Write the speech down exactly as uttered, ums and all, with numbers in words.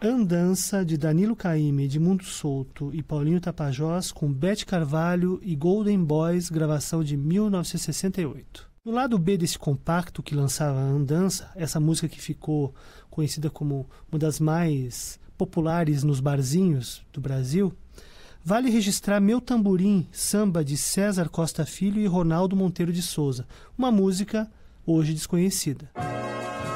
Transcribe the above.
Andança, de Danilo Caymmi, Edmundo Souto e Paulinho Tapajós, com Beth Carvalho e Golden Boys, gravação de mil novecentos e sessenta e oito. No lado B desse compacto que lançava a Andança, essa música que ficou conhecida como uma das mais populares nos barzinhos do Brasil, vale registrar Meu Tamborim, samba de César Costa Filho e Ronaldo Monteiro de Souza, uma música hoje desconhecida.